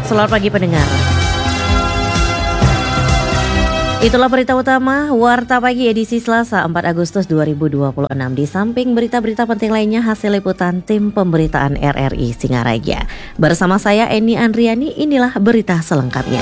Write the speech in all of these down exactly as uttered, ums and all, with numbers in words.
Selamat pagi pendengar. Itulah berita utama Warta Pagi edisi Selasa empat Agustus dua ribu dua puluh enam. Di samping berita-berita penting lainnya hasil liputan tim pemberitaan R R I Singaraja. Bersama saya Eni Andriani, inilah berita selengkapnya.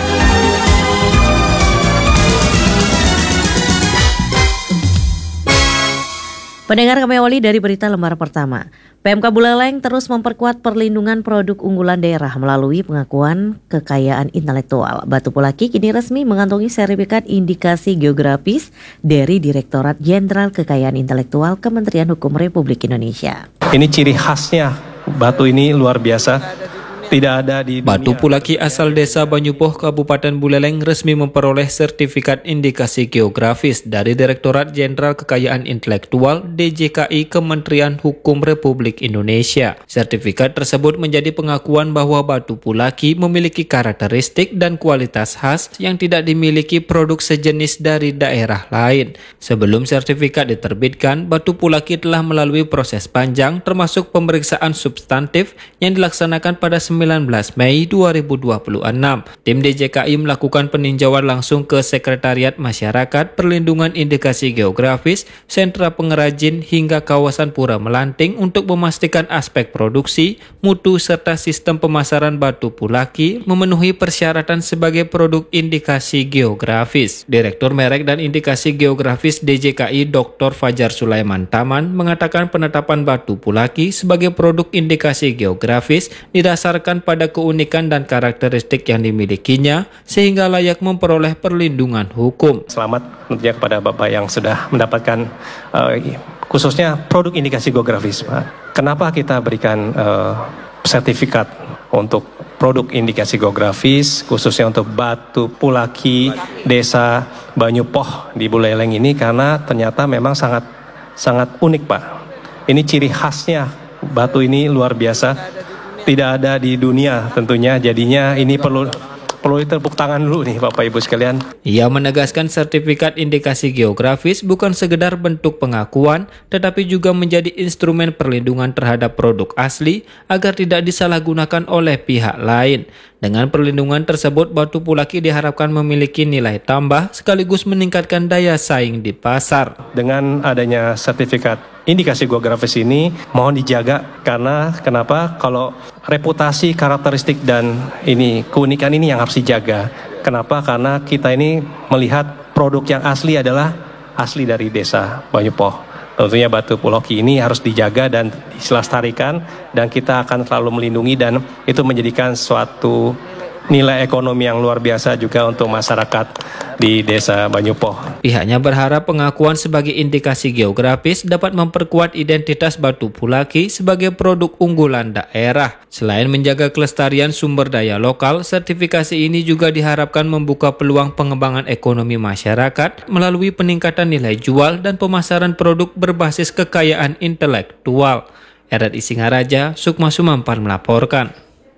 Pendengar kami awali dari berita lembar pertama. P M K Buleleng terus memperkuat perlindungan produk unggulan daerah melalui pengakuan kekayaan intelektual. Batu Pulaki kini resmi mengantongi sertifikat indikasi geografis dari Direktorat Jenderal Kekayaan Intelektual Kementerian Hukum Republik Indonesia. Ini ciri khasnya, batu ini luar biasa. Tidak ada di dunia. Batu Pulaki asal desa Banyupoh, Kabupaten Buleleng resmi memperoleh sertifikat indikasi geografis dari Direktorat Jenderal Kekayaan Intelektual D J K I Kementerian Hukum Republik Indonesia. Sertifikat tersebut menjadi pengakuan bahwa Batu Pulaki memiliki karakteristik dan kualitas khas yang tidak dimiliki produk sejenis dari daerah lain. Sebelum sertifikat diterbitkan, Batu Pulaki telah melalui proses panjang termasuk pemeriksaan substantif yang dilaksanakan pada sembilan belas Mei dua ribu dua puluh enam. Tim D J K I melakukan peninjauan langsung ke Sekretariat Masyarakat Perlindungan Indikasi Geografis, sentra pengrajin hingga kawasan Pura Melanting untuk memastikan aspek produksi, mutu serta sistem pemasaran Batu Pulaki memenuhi persyaratan sebagai produk indikasi geografis. Direktur Merek dan Indikasi Geografis D J K I Doktor Fajar Sulaiman Taman mengatakan penetapan Batu Pulaki sebagai produk indikasi geografis didasarkan pada keunikan dan karakteristik yang dimilikinya sehingga layak memperoleh perlindungan hukum. Selamat tentunya kepada Bapak yang sudah mendapatkan uh, khususnya produk indikasi geografis, Pak. Kenapa kita berikan uh, sertifikat untuk produk indikasi geografis khususnya untuk Batu Pulaki Desa Banyupoh di Buleleng ini? Karena ternyata memang sangat sangat unik, Pak. Ini ciri khasnya, batu ini luar biasa. Tidak ada di dunia tentunya, jadinya ini perlu perlu tepuk tangan dulu nih Bapak Ibu sekalian. Ia menegaskan sertifikat indikasi geografis bukan sekedar bentuk pengakuan, tetapi juga menjadi instrumen perlindungan terhadap produk asli agar tidak disalahgunakan oleh pihak lain. Dengan perlindungan tersebut, Batu Pulaki diharapkan memiliki nilai tambah sekaligus meningkatkan daya saing di pasar. Dengan adanya sertifikat indikasi geografis ini mohon dijaga, karena kenapa? Kalau reputasi, karakteristik dan ini keunikan ini yang harus dijaga. Kenapa? Karena kita ini melihat produk yang asli adalah asli dari desa Banyupoh. Tentunya Batu Pulaki ini harus dijaga dan dilestarikan, dan kita akan selalu melindungi, dan itu menjadikan suatu nilai ekonomi yang luar biasa juga untuk masyarakat di desa Banyupoh. Pihaknya berharap pengakuan sebagai indikasi geografis dapat memperkuat identitas Batu Pulaki sebagai produk unggulan daerah. Selain menjaga kelestarian sumber daya lokal, sertifikasi ini juga diharapkan membuka peluang pengembangan ekonomi masyarakat melalui peningkatan nilai jual dan pemasaran produk berbasis kekayaan intelektual. R R I Singaraja, Sukma Sumampan melaporkan.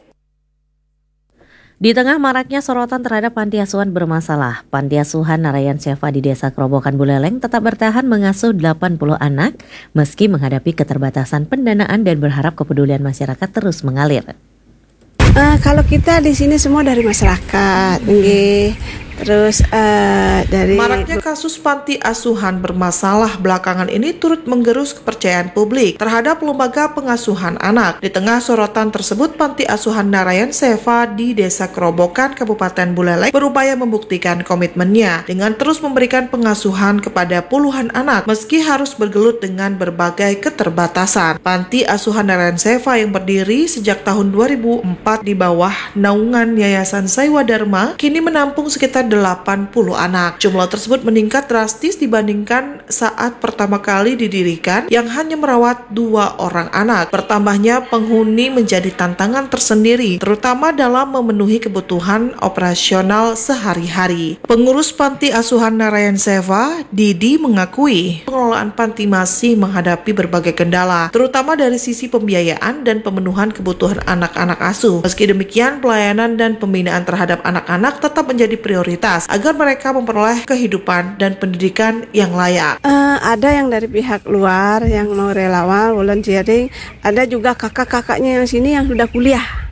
Di tengah maraknya sorotan terhadap panti asuhan bermasalah, Panti Asuhan Narayan Seva di Desa Kerobokan Buleleng tetap bertahan mengasuh delapan puluh anak meski menghadapi keterbatasan pendanaan dan berharap kepedulian masyarakat terus mengalir. Uh, kalau kita di sini semua dari masyarakat, nggih. Terus uh, dari maraknya kasus panti asuhan bermasalah belakangan ini turut menggerus kepercayaan publik terhadap lembaga pengasuhan anak. Di tengah sorotan tersebut, Panti Asuhan Narayan Seva di Desa Kerobokan, Kabupaten Buleleng berupaya membuktikan komitmennya dengan terus memberikan pengasuhan kepada puluhan anak meski harus bergelut dengan berbagai keterbatasan. Panti Asuhan Narayan Seva yang berdiri sejak tahun dua ribu empat di bawah naungan Yayasan Saiwa Dharma kini menampung sekitar delapan puluh anak. Jumlah tersebut meningkat drastis dibandingkan saat pertama kali didirikan yang hanya merawat dua orang anak. Bertambahnya penghuni menjadi tantangan tersendiri, terutama dalam memenuhi kebutuhan operasional sehari-hari. Pengurus Panti Asuhan Narayan Seva, Didi, mengakui pengelolaan panti masih menghadapi berbagai kendala, terutama dari sisi pembiayaan dan pemenuhan kebutuhan anak-anak asuh. Meski demikian, pelayanan dan pembinaan terhadap anak-anak tetap menjadi prioritas agar mereka memperoleh kehidupan dan pendidikan yang layak. Uh, ada yang dari pihak luar yang mau relawan volunteering, ada juga kakak-kakaknya yang sini yang sudah kuliah.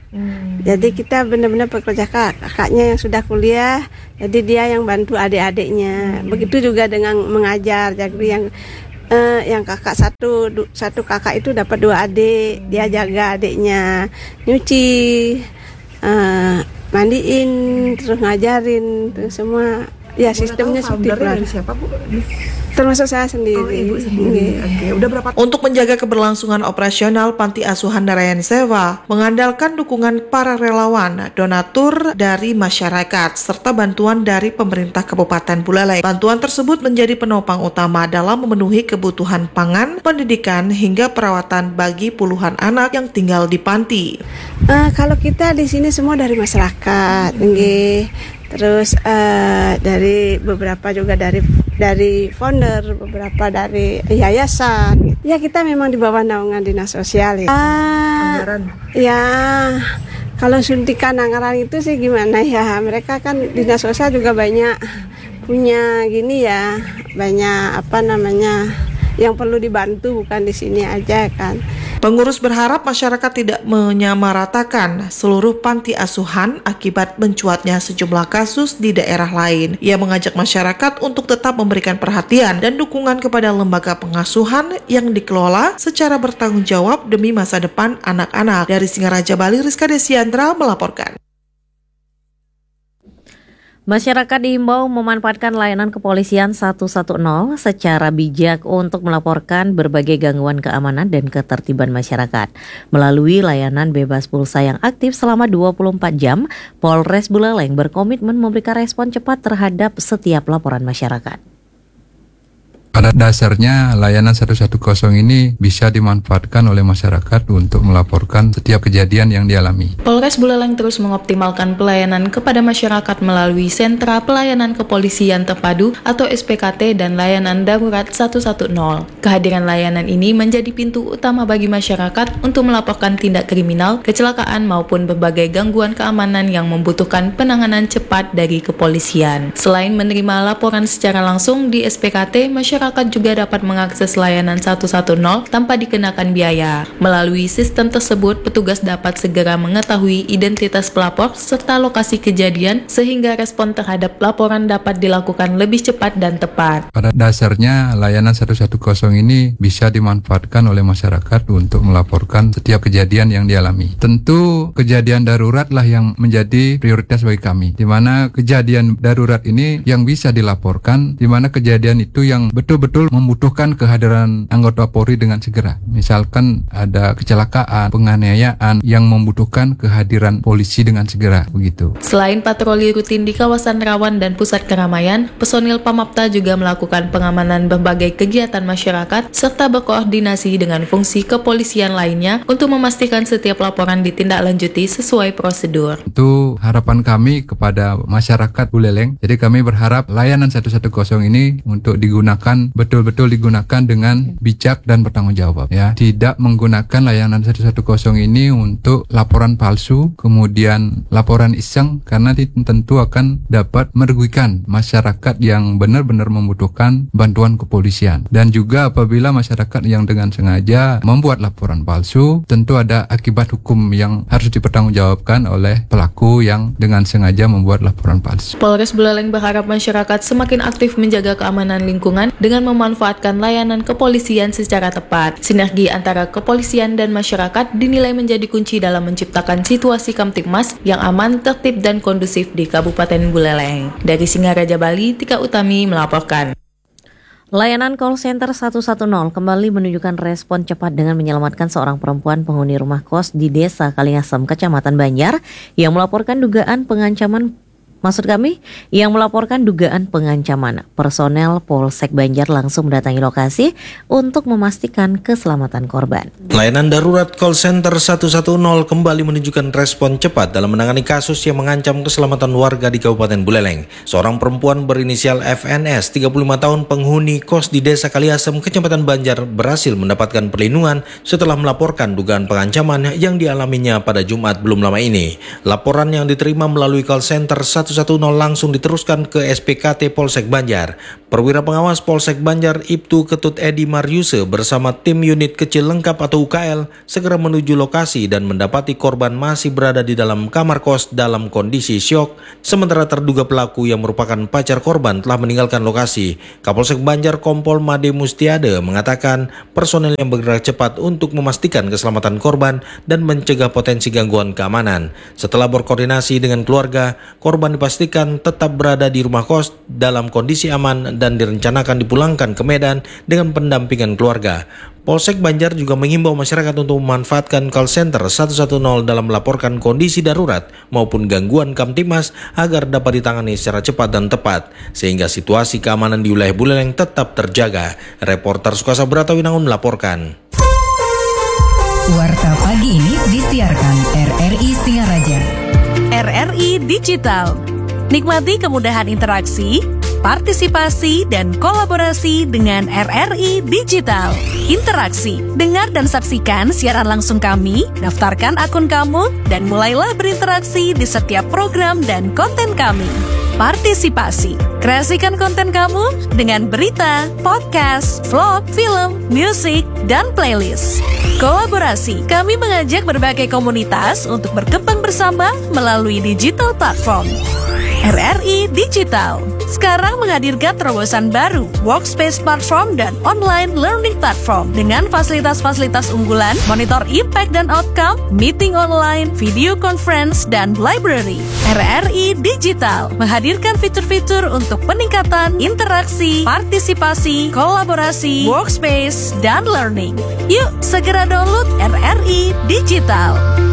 Hmm. Jadi kita benar-benar pekerja kak, kakaknya yang sudah kuliah, jadi dia yang bantu adik-adiknya. Hmm. Begitu juga dengan mengajar, jadi yang uh, yang kakak satu satu kakak itu dapat dua adik, dia jaga adiknya, nyuci, uh, mandiin, terus ngajarin, terus semua. Ya sistemnya seperti itu. Dari siapa, Bu? Termasuk saya sendiri. Oh, Ibu sendiri. Oke, udah berapa? Untuk menjaga keberlangsungan operasional Panti Asuhan Narayan Seva mengandalkan dukungan para relawan, donatur dari masyarakat serta bantuan dari pemerintah Kabupaten Buleleng. Bantuan tersebut menjadi penopang utama dalam memenuhi kebutuhan pangan, pendidikan hingga perawatan bagi puluhan anak yang tinggal di panti. Uh, kalau kita di sini semua dari masyarakat, nggih. Terus uh, dari beberapa juga dari dari founder, beberapa dari yayasan. Ya kita memang di bawah naungan dinas sosial ya. Uh, anggaran. Ya kalau suntikan anggaran itu sih gimana ya? Mereka kan dinas sosial juga banyak punya gini ya, banyak apa namanya yang perlu dibantu, bukan di sini aja kan. Pengurus berharap masyarakat tidak menyamaratakan seluruh panti asuhan akibat mencuatnya sejumlah kasus di daerah lain. Ia mengajak masyarakat untuk tetap memberikan perhatian dan dukungan kepada lembaga pengasuhan yang dikelola secara bertanggung jawab demi masa depan anak-anak. Dari Singaraja, Bali, Rizka Desiandra melaporkan. Masyarakat diimbau memanfaatkan layanan kepolisian seratus sepuluh secara bijak untuk melaporkan berbagai gangguan keamanan dan ketertiban masyarakat. Melalui layanan bebas pulsa yang aktif selama dua puluh empat jam, Polres Buleleng berkomitmen memberikan respon cepat terhadap setiap laporan masyarakat. Pada dasarnya layanan seratus sepuluh ini bisa dimanfaatkan oleh masyarakat untuk melaporkan setiap kejadian yang dialami. Polres Buleleng terus mengoptimalkan pelayanan kepada masyarakat melalui sentra pelayanan kepolisian terpadu atau S P K T dan layanan darurat seratus sepuluh. Kehadiran layanan ini menjadi pintu utama bagi masyarakat untuk melaporkan tindak kriminal, kecelakaan maupun berbagai gangguan keamanan yang membutuhkan penanganan cepat dari kepolisian. Selain menerima laporan secara langsung di S P K T, masyarakat Masyarakat juga dapat mengakses layanan seratus sepuluh tanpa dikenakan biaya. Melalui sistem tersebut, petugas dapat segera mengetahui identitas pelapor serta lokasi kejadian sehingga respon terhadap laporan dapat dilakukan lebih cepat dan tepat. Pada dasarnya, layanan seratus sepuluh ini bisa dimanfaatkan oleh masyarakat untuk melaporkan setiap kejadian yang dialami. Tentu kejadian darurat lah yang menjadi prioritas bagi kami, di mana kejadian darurat ini yang bisa dilaporkan, di mana kejadian itu yang betul betul membutuhkan kehadiran anggota Polri dengan segera. Misalkan ada kecelakaan, penganiayaan yang membutuhkan kehadiran polisi dengan segera, begitu. Selain patroli rutin di kawasan rawan dan pusat keramaian, personil Pamapta juga melakukan pengamanan berbagai kegiatan masyarakat serta berkoordinasi dengan fungsi kepolisian lainnya untuk memastikan setiap laporan ditindaklanjuti sesuai prosedur. Itu harapan kami kepada masyarakat Buleleng. Jadi kami berharap layanan seratus sepuluh ini untuk digunakan betul-betul digunakan dengan bijak dan bertanggung jawab ya. Tidak menggunakan layanan seratus sepuluh ini untuk laporan palsu, kemudian laporan iseng, karena tentu akan dapat merugikan masyarakat yang benar-benar membutuhkan bantuan kepolisian. Dan juga apabila masyarakat yang dengan sengaja membuat laporan palsu, tentu ada akibat hukum yang harus dipertanggungjawabkan oleh pelaku yang dengan sengaja membuat laporan palsu. Polres Buleleng berharap masyarakat semakin aktif menjaga keamanan lingkungan dengan memanfaatkan layanan kepolisian secara tepat. Sinergi antara kepolisian dan masyarakat dinilai menjadi kunci dalam menciptakan situasi Kamtibmas yang aman, tertib, dan kondusif di Kabupaten Buleleng. Dari Singaraja, Bali, Tika Utami melaporkan. Layanan call center seratus sepuluh kembali menunjukkan respon cepat dengan menyelamatkan seorang perempuan penghuni rumah kos di Desa Kalingasem, Kecamatan Banjar yang melaporkan dugaan pengancaman Maksud kami, yang melaporkan dugaan pengancaman. Personel Polsek Banjar langsung mendatangi lokasi untuk memastikan keselamatan korban. Layanan darurat call center seratus sepuluh kembali menunjukkan respon cepat dalam menangani kasus yang mengancam keselamatan warga di Kabupaten Buleleng. Seorang perempuan berinisial F N S, tiga puluh lima tahun, penghuni kos di Desa Kalingasem, Kecamatan Banjar, berhasil mendapatkan perlindungan setelah melaporkan dugaan pengancaman yang dialaminya pada Jumat belum lama ini. Laporan yang diterima melalui call center seratus seratus langsung diteruskan ke S P K T Polsek Banjar. Perwira Pengawas Polsek Banjar Ibtu Ketut Edi Mariuse bersama tim unit kecil lengkap atau U K L segera menuju lokasi dan mendapati korban masih berada di dalam kamar kos dalam kondisi syok, sementara terduga pelaku yang merupakan pacar korban telah meninggalkan lokasi. Kapolsek Banjar Kompol Made Mustiade mengatakan personel yang bergerak cepat untuk memastikan keselamatan korban dan mencegah potensi gangguan keamanan. Setelah berkoordinasi dengan keluarga, korban dipastikan tetap berada di rumah kos dalam kondisi aman dan direncanakan dipulangkan ke Medan dengan pendampingan keluarga. Polsek Banjar juga mengimbau masyarakat untuk memanfaatkan call center seratus sepuluh dalam melaporkan kondisi darurat maupun gangguan Kamtimas agar dapat ditangani secara cepat dan tepat, sehingga situasi keamanan di wilayah Buleleng tetap terjaga. Reporter Sukasa Bratawinangun melaporkan. Warta pagi ini disiarkan R R I Singaraja. R R I Digital. Nikmati kemudahan interaksi, partisipasi, dan kolaborasi dengan R R I Digital. Interaksi, dengar dan saksikan siaran langsung kami, daftarkan akun kamu, dan mulailah berinteraksi di setiap program dan konten kami. Partisipasi, kreasikan konten kamu dengan berita, podcast, vlog, film, musik, dan playlist. Kolaborasi, kami mengajak berbagai komunitas untuk berkembang bersama melalui digital platform. R R I Digital sekarang menghadirkan terobosan baru, workspace platform dan online learning platform dengan fasilitas-fasilitas unggulan, monitor impact dan outcome, meeting online, video conference, dan library. R R I Digital menghadirkan fitur-fitur untuk peningkatan interaksi, partisipasi, kolaborasi, workspace, dan learning. Yuk segera download R R I Digital.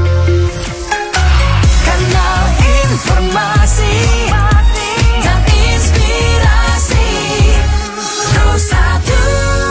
Kanal informasi dan inspirasi satu.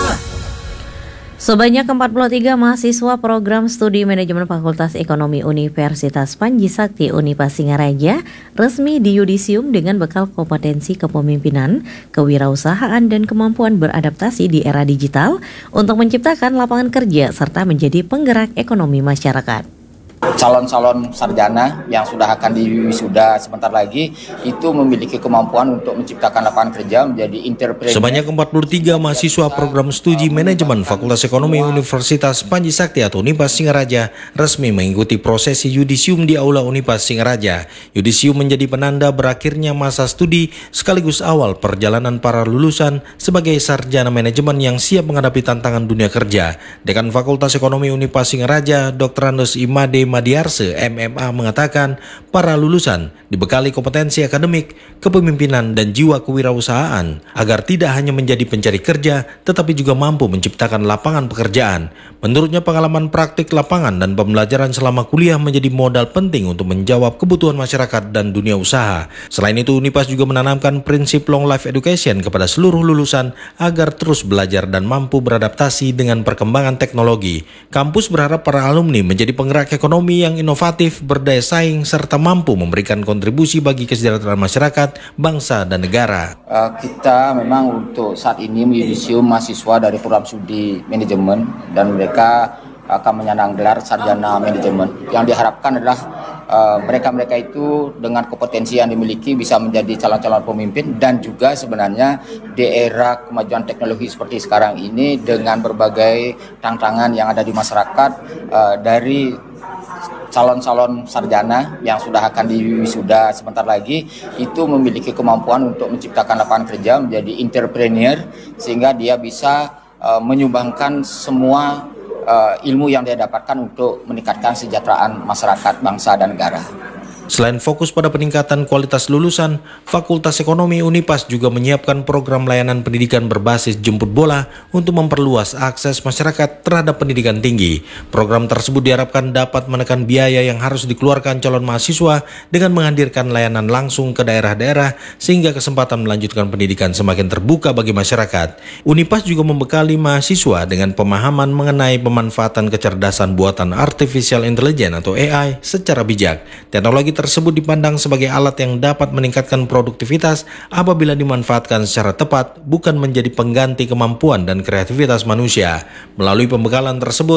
Sebanyak empat puluh tiga mahasiswa program studi manajemen Fakultas Ekonomi Universitas Panji Sakti Unipas Singaraja resmi diyudisium dengan bekal kompetensi kepemimpinan, kewirausahaan, dan kemampuan beradaptasi di era digital untuk menciptakan lapangan kerja serta menjadi penggerak ekonomi masyarakat. Calon-calon sarjana yang sudah akan diwisuda sebentar lagi itu memiliki kemampuan untuk menciptakan lapangan kerja menjadi entrepreneur. Sebanyak empat puluh tiga mahasiswa program studi manajemen Fakultas Ekonomi Universitas Panji Sakti atau Unipas Singaraja resmi mengikuti prosesi yudisium di Aula Unipas Singaraja. Yudisium menjadi penanda berakhirnya masa studi sekaligus awal perjalanan para lulusan sebagai sarjana manajemen yang siap menghadapi tantangan dunia kerja. Dekan Fakultas Ekonomi Unipas Singaraja, Doktor Andes Imade Madiarse M M A mengatakan para lulusan dibekali kompetensi akademik, kepemimpinan, dan jiwa kewirausahaan agar tidak hanya menjadi pencari kerja tetapi juga mampu menciptakan lapangan pekerjaan. Menurutnya pengalaman praktik lapangan dan pembelajaran selama kuliah menjadi modal penting untuk menjawab kebutuhan masyarakat dan dunia usaha. Selain itu Unipas juga menanamkan prinsip long life education kepada seluruh lulusan agar terus belajar dan mampu beradaptasi dengan perkembangan teknologi. Kampus berharap para alumni menjadi penggerak ekonomi yang inovatif, berdaya saing, serta mampu memberikan kontribusi bagi kesejahteraan masyarakat, bangsa, dan negara. Uh, kita memang untuk saat ini meyudisium mahasiswa dari program studi manajemen dan mereka akan menyandang gelar sarjana manajemen. Yang diharapkan adalah uh, mereka-mereka itu dengan kompetensi yang dimiliki bisa menjadi calon-calon pemimpin dan juga sebenarnya di era kemajuan teknologi seperti sekarang ini dengan berbagai tantangan yang ada di masyarakat uh, dari calon-calon sarjana yang sudah akan diwisuda sebentar lagi itu memiliki kemampuan untuk menciptakan lapangan kerja menjadi entrepreneur sehingga dia bisa uh, menyumbangkan semua uh, ilmu yang dia dapatkan untuk meningkatkan kesejahteraan masyarakat, bangsa, dan negara. Selain fokus pada peningkatan kualitas lulusan, Fakultas Ekonomi Unipas juga menyiapkan program layanan pendidikan berbasis jemput bola untuk memperluas akses masyarakat terhadap pendidikan tinggi. Program tersebut diharapkan dapat menekan biaya yang harus dikeluarkan calon mahasiswa dengan menghadirkan layanan langsung ke daerah-daerah sehingga kesempatan melanjutkan pendidikan semakin terbuka bagi masyarakat. Unipas juga membekali mahasiswa dengan pemahaman mengenai pemanfaatan kecerdasan buatan artificial intelligence atau A I secara bijak. Teknologi tersebut dipandang sebagai alat yang dapat meningkatkan produktivitas apabila dimanfaatkan secara tepat, bukan menjadi pengganti kemampuan dan kreativitas manusia. Melalui pembekalan tersebut,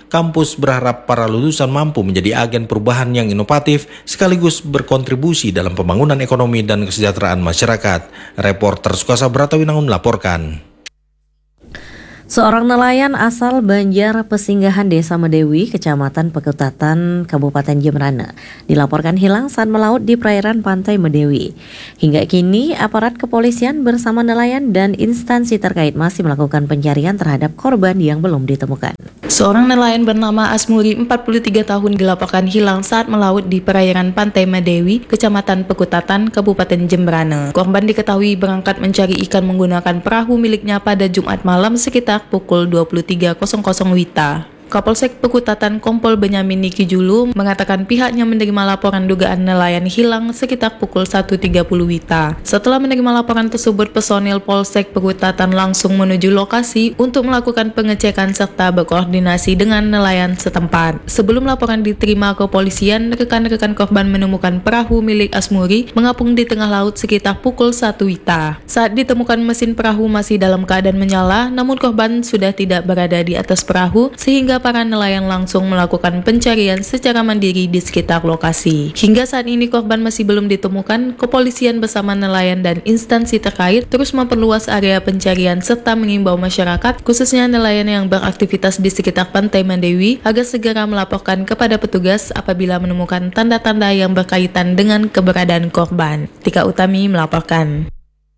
kampus berharap para lulusan mampu menjadi agen perubahan yang inovatif sekaligus berkontribusi dalam pembangunan ekonomi dan kesejahteraan masyarakat. Reporter Sukasa Bratawinangun melaporkan. Seorang nelayan asal Banjar Pesinggahan Desa Medewi, Kecamatan Pekutatan, Kabupaten Jembrana, dilaporkan hilang saat melaut di perairan pantai Medewi. Hingga kini, aparat kepolisian bersama nelayan dan instansi terkait masih melakukan pencarian terhadap korban yang belum ditemukan. Seorang nelayan bernama Asmuri, empat puluh tiga tahun, dilaporkan hilang saat melaut di perairan pantai Medewi, Kecamatan Pekutatan, Kabupaten Jembrana. Korban diketahui berangkat mencari ikan menggunakan perahu miliknya pada Jumat malam sekitar pukul dua puluh tiga W I B. Kapolsek Pekutatan Kompol Benyamin Niki Julu mengatakan pihaknya menerima laporan dugaan nelayan hilang sekitar pukul satu tiga puluh W I B. Setelah menerima laporan tersebut, personil Polsek Pekutatan langsung menuju lokasi untuk melakukan pengecekan serta berkoordinasi dengan nelayan setempat. Sebelum laporan diterima kepolisian, rekan-rekan korban menemukan perahu milik Asmuri mengapung di tengah laut sekitar pukul satu W I B. Saat ditemukan, mesin perahu masih dalam keadaan menyala, namun korban sudah tidak berada di atas perahu sehingga para nelayan langsung melakukan pencarian secara mandiri di sekitar lokasi. Hingga saat ini korban masih belum ditemukan. Kepolisian bersama nelayan dan instansi terkait terus memperluas area pencarian serta mengimbau masyarakat, khususnya nelayan yang beraktivitas di sekitar pantai Medewi, agar segera melaporkan kepada petugas apabila menemukan tanda-tanda yang berkaitan dengan keberadaan korban. Tika Utami melaporkan.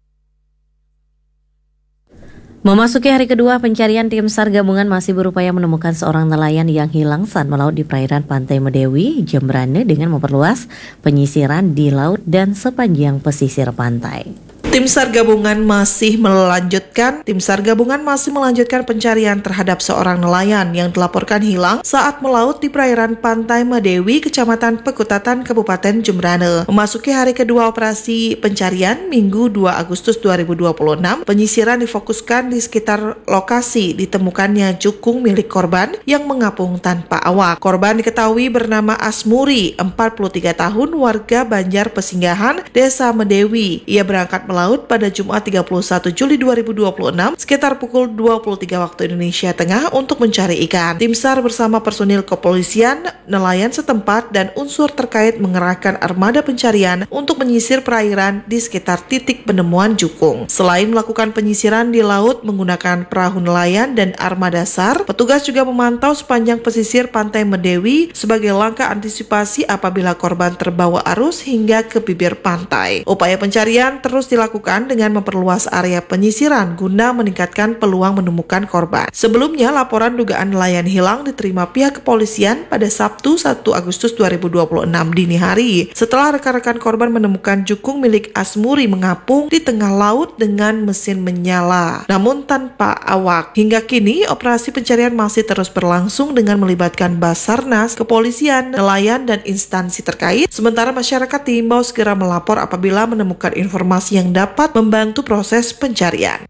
Memasuki hari kedua pencarian, tim SAR gabungan masih berupaya menemukan seorang nelayan yang hilang saat melaut di perairan pantai Medewi, Jembrana dengan memperluas penyisiran di laut dan sepanjang pesisir pantai. Tim SAR gabungan masih melanjutkan Tim SAR gabungan masih melanjutkan pencarian terhadap seorang nelayan yang dilaporkan hilang saat melaut di perairan pantai Medewi, Kecamatan Pekutatan, Kabupaten Jembrana. Memasuki hari kedua operasi pencarian, Minggu dua Agustus dua ribu dua puluh enam, penyisiran difokuskan di sekitar lokasi ditemukannya jukung milik korban yang mengapung tanpa awak. Korban diketahui bernama Asmuri, empat puluh tiga tahun, warga Banjar Pesinggahan, Desa Medewi. Ia berangkat melaut pada Jumat tiga puluh satu Juli dua ribu dua puluh enam sekitar pukul dua puluh tiga waktu Indonesia Tengah untuk mencari ikan. Tim SAR bersama personil kepolisian, nelayan setempat, dan unsur terkait mengerahkan armada pencarian untuk menyisir perairan di sekitar titik penemuan jukung. Selain melakukan penyisiran di laut menggunakan perahu nelayan dan armada SAR, petugas juga memantau sepanjang pesisir pantai Medewi sebagai langkah antisipasi apabila korban terbawa arus hingga ke bibir pantai. Upaya pencarian terus dilakukan dengan memperluas area penyisiran guna meningkatkan peluang menemukan korban. Sebelumnya, laporan dugaan nelayan hilang diterima pihak kepolisian pada Sabtu satu Agustus dua ribu dua puluh enam dini hari setelah rekan-rekan korban menemukan jukung milik Asmuri mengapung di tengah laut dengan mesin menyala namun tanpa awak. Hingga kini, operasi pencarian masih terus berlangsung dengan melibatkan Basarnas, kepolisian, nelayan, dan instansi terkait. Sementara masyarakat diimbau segera melapor apabila menemukan informasi yang dapat membantu proses pencarian.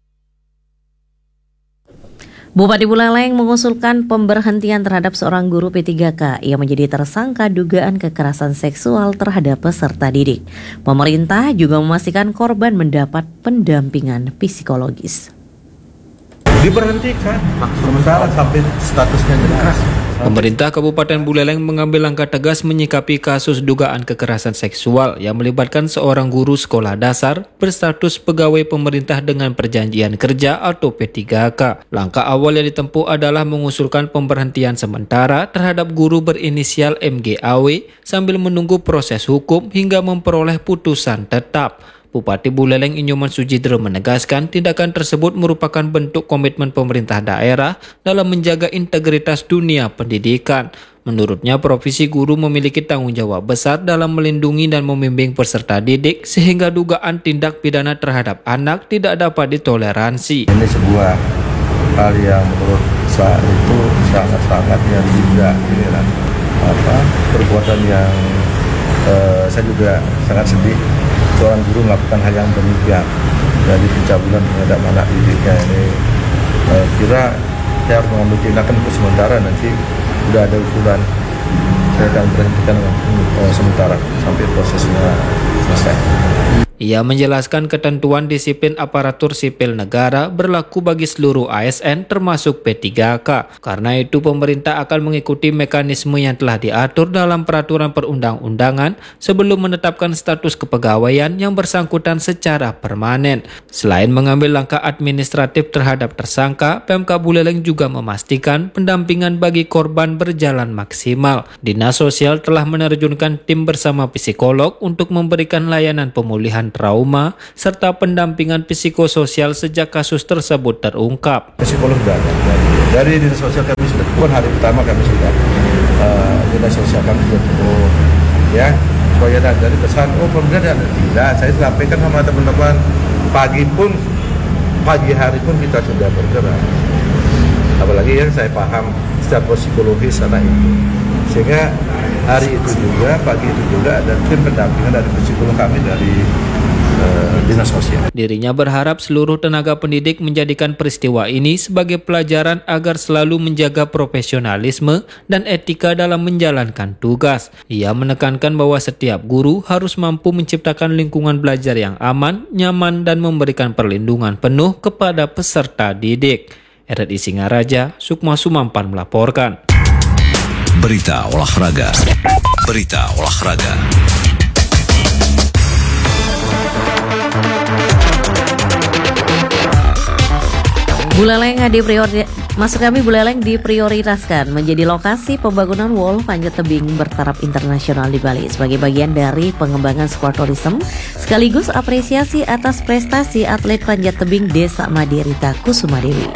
Bupati Buleleng mengusulkan pemberhentian terhadap seorang guru P tiga K yang menjadi tersangka dugaan kekerasan seksual terhadap peserta didik. Pemerintah juga memastikan korban mendapat pendampingan psikologis. Diberhentikan sementara sampai statusnya jelas. Pemerintah Kabupaten Buleleng mengambil langkah tegas menyikapi kasus dugaan kekerasan seksual yang melibatkan seorang guru sekolah dasar berstatus pegawai pemerintah dengan perjanjian kerja atau P tiga K. Langkah awal yang ditempuh adalah mengusulkan pemberhentian sementara terhadap guru berinisial M G A W sambil menunggu proses hukum hingga memperoleh putusan tetap. Bupati Buleleng Inyoman Sujidro menegaskan tindakan tersebut merupakan bentuk komitmen pemerintah daerah dalam menjaga integritas dunia pendidikan. Menurutnya, profesi guru memiliki tanggung jawab besar dalam melindungi dan membimbing peserta didik sehingga dugaan tindak pidana terhadap anak tidak dapat ditoleransi. Ini sebuah hal yang menurut saya itu sangat-sangat yang tidak ini lah, apa perbuatan yang eh, saya juga sangat sedih. Seorang guru melakukan hal yang demikian, jadi pencabulan terhadap anak didiknya ini, eh, kira saya harus mengambil tindakan untuk sementara, nanti sudah ada usulan saya akan berhentikan eh, sementara sampai prosesnya selesai. Ia menjelaskan ketentuan disiplin aparatur sipil negara berlaku bagi seluruh A S N termasuk P tiga K. Karena itu pemerintah akan mengikuti mekanisme yang telah diatur dalam peraturan perundang-undangan sebelum menetapkan status kepegawaian yang bersangkutan secara permanen. Selain mengambil langkah administratif terhadap tersangka, Pemkab Buleleng juga memastikan pendampingan bagi korban berjalan maksimal. Dinas Sosial telah menerjunkan tim bersama psikolog untuk memberikan layanan pemulihan trauma serta pendampingan psikososial sejak kasus tersebut terungkap. Psikolog sudah ada. Dari dinas sosial kami sudah, bukan hari pertama kami sudah uh, dinas sosial kami sudah turun, ya supaya dari kesan oh pemerintah ada tidak. Saya sampaikan sama teman-teman pagi pun pagi hari pun kita sudah bergerak. Apalagi yang saya paham secara psikologis anak itu, sehingga hari itu juga pagi itu juga ada tim pendampingan dari psikolog kami dari Dinas Sosial. Dirinya berharap seluruh tenaga pendidik menjadikan peristiwa ini sebagai pelajaran agar selalu menjaga profesionalisme dan etika dalam menjalankan tugas. Ia menekankan bahwa setiap guru harus mampu menciptakan lingkungan belajar yang aman, nyaman, dan memberikan perlindungan penuh kepada peserta didik. R R I Singaraja, Sukma Sumampan melaporkan. Berita olahraga. Berita olahraga. Buleleng dipriori... Maksud kami Buleleng diprioritaskan menjadi lokasi pembangunan wall panjat tebing bertaraf internasional di Bali sebagai bagian dari pengembangan sport tourism sekaligus apresiasi atas prestasi atlet panjat tebing Desa Madirita Kusumadewi.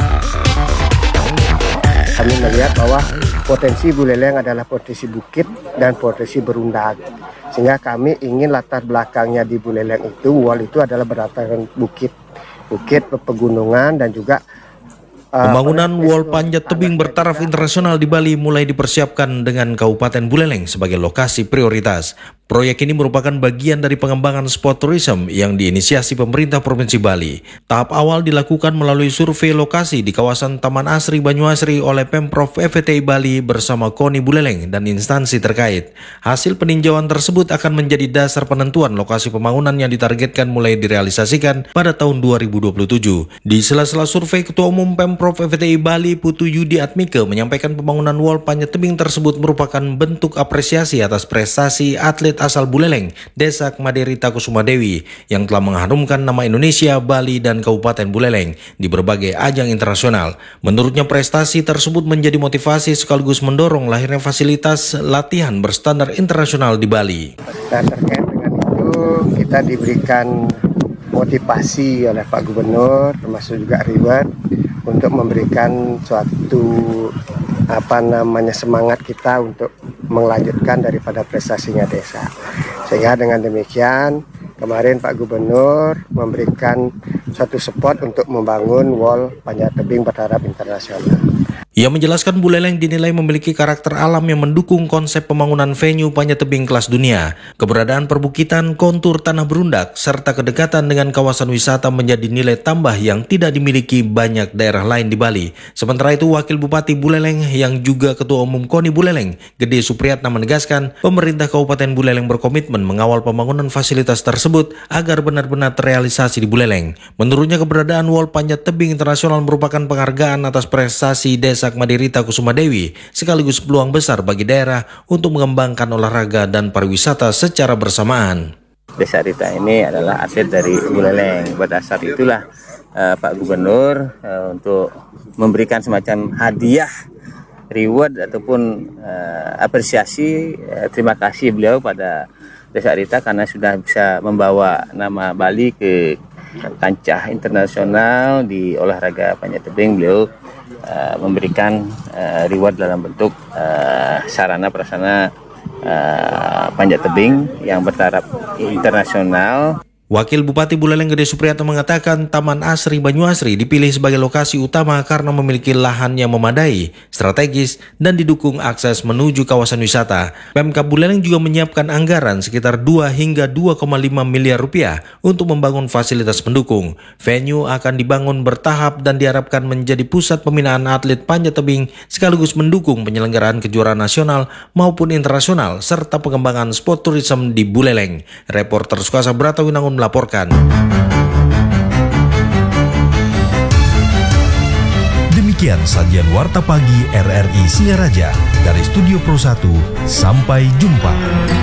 Kami melihat bahwa potensi Buleleng adalah potensi bukit dan potensi berundang, sehingga kami ingin latar belakangnya di Buleleng itu wall itu adalah berdasarkan bukit, bukit pegunungan dan juga Pembangunan wall panjat tebing bertaraf internasional di Bali mulai dipersiapkan dengan Kabupaten Buleleng sebagai lokasi prioritas. Proyek ini merupakan bagian dari pengembangan sport tourism yang diinisiasi pemerintah Provinsi Bali. Tahap awal dilakukan melalui survei lokasi di kawasan Taman Asri Banyuasri oleh Pemprov F T I Bali bersama KONI Buleleng dan instansi terkait. Hasil peninjauan tersebut akan menjadi dasar penentuan lokasi pembangunan yang ditargetkan mulai direalisasikan pada tahun dua ribu dua puluh tujuh. Di sela-sela survei, Ketua Umum Pemprov F T I Bali Putu Yudi Atmike menyampaikan pembangunan wall panjat tebing tersebut merupakan bentuk apresiasi atas prestasi atlet asal Buleleng, Desa Madirita Kusumadewi yang telah mengharumkan nama Indonesia, Bali, dan Kabupaten Buleleng di berbagai ajang internasional. Menurutnya prestasi tersebut menjadi motivasi sekaligus mendorong lahirnya fasilitas latihan berstandar internasional di Bali. Dan terkait dengan itu kita diberikan motivasi oleh Pak Gubernur termasuk juga reward untuk memberikan suatu apa namanya semangat kita untuk melanjutkan daripada prestasinya desa. Sehingga dengan demikian kemarin Pak Gubernur memberikan suatu support untuk membangun wall panjat tebing bertaraf internasional. Ia menjelaskan Buleleng dinilai memiliki karakter alam yang mendukung konsep pembangunan venue panjat tebing kelas dunia. Keberadaan perbukitan, kontur tanah berundak, serta kedekatan dengan kawasan wisata menjadi nilai tambah yang tidak dimiliki banyak daerah lain di Bali. Sementara itu, Wakil Bupati Buleleng yang juga Ketua Umum KONI Buleleng, Gede Supriyatna menegaskan, pemerintah Kabupaten Buleleng berkomitmen mengawal pembangunan fasilitas tersebut agar benar-benar terrealisasi di Buleleng. Menurutnya, keberadaan wall panjat tebing internasional merupakan penghargaan atas prestasi Desa Madirita Kusumadewi sekaligus peluang besar bagi daerah untuk mengembangkan olahraga dan pariwisata secara bersamaan. Desa Rita ini adalah atlet dari Buleleng. Berdasar itulah uh, Pak Gubernur uh, untuk memberikan semacam hadiah reward ataupun uh, apresiasi uh, terima kasih beliau pada Desa Rita karena sudah bisa membawa nama Bali ke kancah internasional di olahraga panjat tebing. Beliau Uh, memberikan uh, reward dalam bentuk uh, sarana prasarana uh, panjat tebing yang bertaraf internasional. Wakil Bupati Buleleng Gede Supriyatna mengatakan Taman Asri Banyuasri dipilih sebagai lokasi utama karena memiliki lahan yang memadai, strategis, dan didukung akses menuju kawasan wisata. Pemkab Buleleng juga menyiapkan anggaran sekitar dua hingga dua koma lima miliar rupiah untuk membangun fasilitas pendukung. Venue akan dibangun bertahap dan diharapkan menjadi pusat pembinaan atlet panjat tebing sekaligus mendukung penyelenggaraan kejuaraan nasional maupun internasional serta pengembangan sport tourism di Buleleng. Reporter Sukasa Brata Winangun melaporkan. Demikian sajian Warta Pagi R R I Singaraja dari Studio Pro satu. Sampai jumpa.